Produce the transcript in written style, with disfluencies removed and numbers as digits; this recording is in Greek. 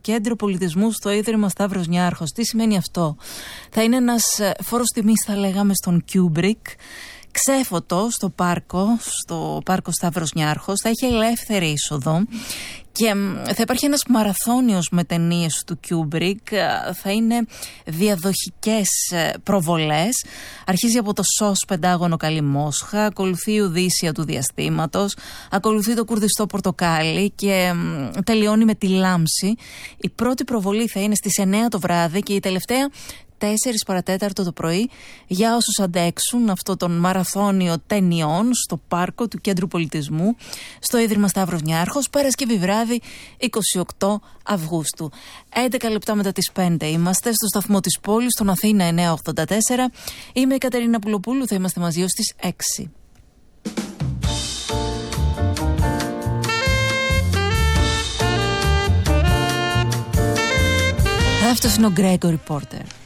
Κέντρο Πολιτισμού στο Ίδρυμα Σταύρος Νιάρχος. Τι σημαίνει αυτό? Θα είναι ένας φόρος τιμής, θα λέγαμε, στον Κιούμπρικ. Ξέφωτο στο πάρκο Σταύρος Νιάρχος. Θα έχει ελεύθερη είσοδο και θα υπάρχει ένας μαραθώνιος με ταινίες του Κιούμπρικ. Θα είναι διαδοχικές προβολές. Αρχίζει από το ΣΟΣ Πεντάγωνο Καλιμόσχα, ακολουθεί η Οδύσσεια του Διαστήματος, ακολουθεί το Κουρδιστό Πορτοκάλι και τελειώνει με τη Λάμψη. Η πρώτη προβολή θα είναι στις 9 το βράδυ και η τελευταία 4 παρατέταρτο το πρωί, για όσους αντέξουν αυτό τον μαραθώνιο ταινιών στο πάρκο του Κέντρου Πολιτισμού στο Ίδρυμα Σταύρος Νιάρχος, Παρασκευή βράδυ 28 Αυγούστου. 11 λεπτά μετά τις 5 είμαστε στο σταθμό της πόλης, στον Αθήνα 984. Είμαι η Κατερίνα Πουλοπούλου, θα είμαστε μαζί ως τις 6. Αυτός είναι ο Gregory Porter.